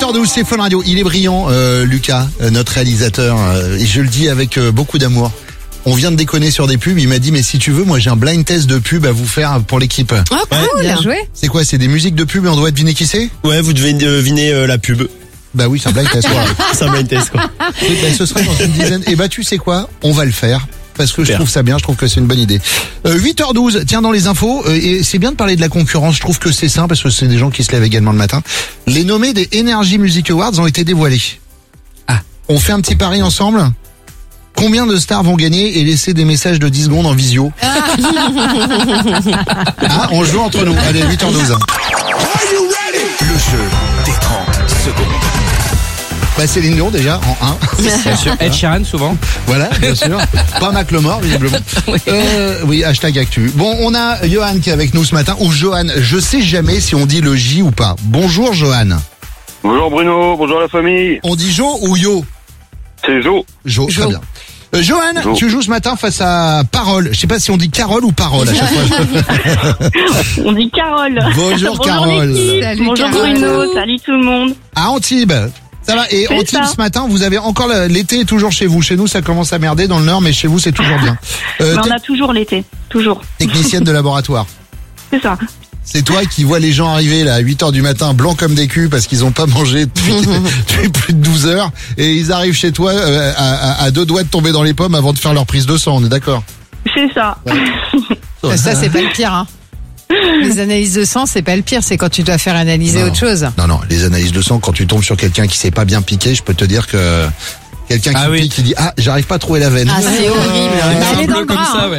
8h12, c'est Fun Radio. Il est brillant, Lucas, notre réalisateur. Et je le dis avec beaucoup d'amour. On vient de déconner sur des pubs. Il m'a dit, mais si tu veux, moi j'ai un blind test de pub à vous faire pour l'équipe. Oh, cool, bien joué. C'est quoi? C'est des musiques de pub et on doit deviner qui c'est? Ouais, vous devez deviner la pub. Bah oui, c'est un blind test. Quoi. C'est un blind test, quoi. Oui, bah, ce serait dans une dizaine. Et bah tu sais quoi? On va le faire. Parce que je Super. trouve ça bien, je trouve que c'est une bonne idée. 8h12, tiens, dans les infos, et c'est bien de parler de la concurrence, je trouve que c'est sain parce que c'est des gens qui se lèvent également le matin. Les nommés des Energy Music Awards ont été dévoilés. Ah, on fait un petit pari ensemble? Combien de stars vont gagner et laisser des messages de 10 secondes en visio? Ah, on joue entre nous. Allez, 8h12. Le jeu des 30 secondes. Bah Céline Dion déjà, en 1. Bien sûr, Ed Sheeran souvent. Voilà, bien sûr. Pas Macklemore, visiblement. Oui, hashtag actu. Bon, on a Johan qui est avec nous ce matin, ou Johan, je sais jamais si on dit le J ou pas. Bonjour Johan. Bonjour Bruno, bonjour la famille. On dit Jo ou Yo? C'est Jo. Jo, très bien. Johan, Jo. tu joues ce matin face à Parole. Je sais pas si on dit Carole ou Parole à chaque fois. On dit Carole. Bonjour Carole. l'équipe. Salut, Bonjour Carole. Bruno, salut tout le monde. À Antibes. Ça va? Et C'est Antibes, ça. ce matin, vous avez encore l'été est toujours chez vous. Chez nous, ça commence à merder dans le Nord, mais chez vous, c'est toujours bien. Mais on a toujours l'été, toujours. Technicienne de laboratoire. C'est ça. C'est toi qui vois les gens arriver là à 8h du matin, blancs comme des culs parce qu'ils ont pas mangé depuis plus de 12 heures et ils arrivent chez toi à deux doigts de tomber dans les pommes avant de faire leur prise de sang, on est d'accord? C'est ça. Ça, c'est pas le pire, hein. Les analyses de sang, c'est pas le pire, c'est quand tu dois faire analyser Non. autre chose. Non, les analyses de sang, quand tu tombes sur quelqu'un qui s'est pas bien piqué, je peux te dire que quelqu'un qui Ah oui. pique, qui dit « Ah, j'arrive pas à trouver la veine Ah, c'est horrible. Elle est dans bleu le comme bras, ça, hein. ouais.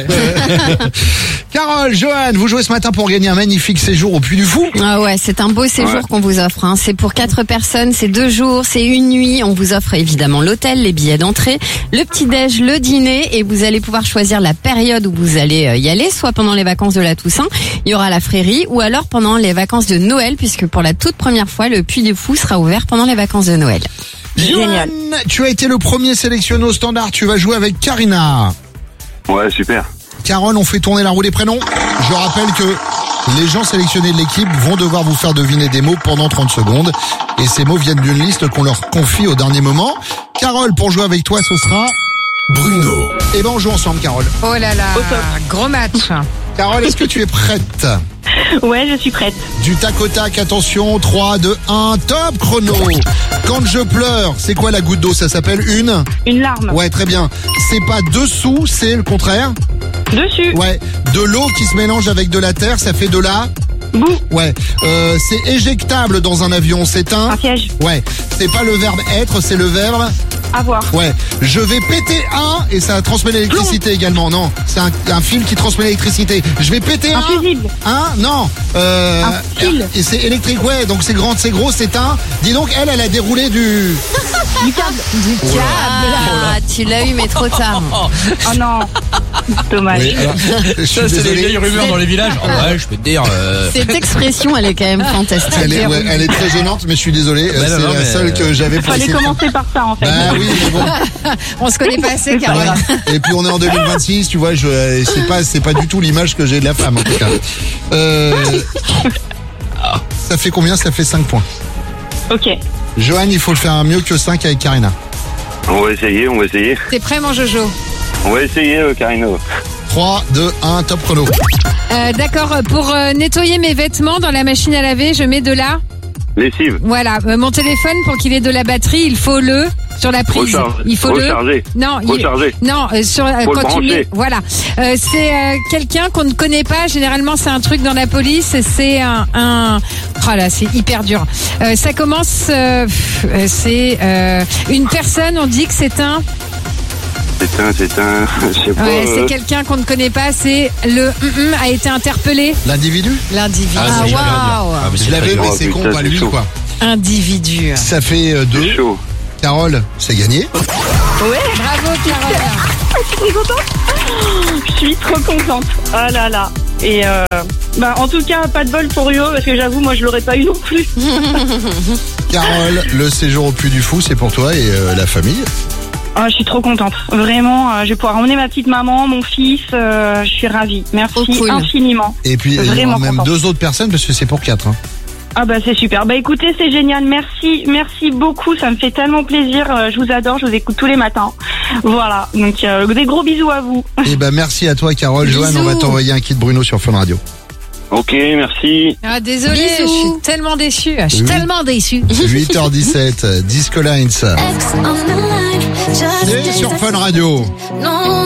Carole, Johan, vous jouez ce matin pour gagner un magnifique séjour au Puy du Fou. Ah ouais, c'est un beau séjour Ouais. qu'on vous offre. Hein. C'est pour 4 personnes, c'est 2 jours, c'est une nuit. On vous offre évidemment l'hôtel, les billets d'entrée, le petit-déj, le dîner, et vous allez pouvoir choisir la période où vous allez y aller, soit pendant les vacances de la Toussaint, il y aura la Frérie, ou alors pendant les vacances de Noël, puisque pour la toute première fois, le Puy du Fou sera ouvert pendant les vacances de Noël. Johan, tu as été le premier sélectionné au standard, tu vas jouer avec Karina. Ouais, super. Carole, on fait tourner la roue des prénoms. Je rappelle que les gens sélectionnés de l'équipe vont devoir vous faire deviner des mots pendant 30 secondes. Et ces mots viennent d'une liste qu'on leur confie au dernier moment. Carole, pour jouer avec toi, ce sera Bruno. Eh ben, on joue ensemble, Carole. Oh là là, gros match. Carole, est-ce que tu es prête? Ouais, je suis prête. Du tac au tac, attention, 3, 2, 1, top chrono. Quand je pleure, c'est quoi la goutte d'eau? Ça s'appelle une? Une larme. Ouais, très bien. C'est pas dessous, c'est le contraire? Dessus. Ouais. De l'eau qui se mélange avec de la terre, ça fait de la? Bout. Ouais. C'est éjectable dans un avion, c'est Un un? siège. Ouais. C'est pas le verbe être, c'est le verbe? Avoir. Ouais. Je vais péter un et ça transmet l'électricité également. Non, c'est un fil qui transmet l'électricité. Je vais péter Un fusible. un? Non. fil. Et c'est électrique, ouais. Donc c'est grand, c'est gros, c'est un. Dis donc, elle a déroulé du. Du câble. Ah, tu l'as eu, mais trop tard. Oh non. Dommage. Oui, alors, je suis Ça, c'est les désolé. vieilles rumeurs dans les villages. Oh, ouais, je peux te dire. Cette expression, elle est quand même fantastique. Elle est très gênante, mais je suis désolé. Bah, c'est non, la mais, seule que j'avais pour Fallait essayer de faire. commencer par ça en fait. Bah oui, mais bon. On se connaît pas assez, Carole. Voilà. Et puis on est en 2026, tu vois, c'est pas du tout l'image que j'ai de la femme en tout cas. Ça fait combien? Ça fait 5 points. Ok. Johan, il faut le faire mieux que 5 avec Karina. On va essayer, on va essayer. T'es prêt, mon Jojo? On va essayer, Carino. 3, 2, 1, top chrono. D'accord, pour nettoyer mes vêtements dans la machine à laver, je mets de la... Lessive. Voilà, mon téléphone, pour qu'il ait de la batterie, il faut le... Sur la prise. Il faut Recharger. Non, Recharger. non, sur Faut le quand tu mets, brancher. voilà, c'est quelqu'un qu'on ne connaît pas. Généralement, c'est un truc dans la police. C'est un oh là, c'est hyper dur. Ça commence, c'est une personne. On dit que c'est un. C'est un, je sais pas. Ouais, c'est quelqu'un qu'on ne connaît pas. C'est le a été interpellé. L'individu? L'individu. Ah, c'est hyper dur. Ah, mais c'est Je très l'avais, dur. mais Oh, c'est con, putain, pas c'est lui chaud. quoi. Individu. Ça fait C'est 2. chaud. Carole, c'est gagné. Ouais. Bravo, Carole. Je suis contente. Je suis trop contente. Oh là là. Et en tout cas, pas de bol pour Rio parce que j'avoue, moi, je l'aurais pas eu non plus. Carole, le séjour au Puy du Fou, c'est pour toi et la famille. Ah, je suis trop contente. Vraiment, je vais pouvoir emmener ma petite maman, mon fils. Je suis ravie. Merci Trop cool. infiniment. Et puis il y aura Vraiment même contente. 2 autres personnes parce que c'est pour 4. Hein. Ah bah c'est super. Bah écoutez, c'est génial. Merci beaucoup. Ça me fait tellement plaisir. Je vous adore. Je vous écoute tous les matins. Voilà. Donc des gros bisous à vous. Eh ben merci à toi Carole. Bisous. Johan, on va t'envoyer un kit Bruno sur Fun Radio. Ok, merci. Ah, désolé, Bisous. je suis tellement déçue. Je suis Oui. tellement déçue. 8h17, Disco Lines. C'est sur Fun Radio.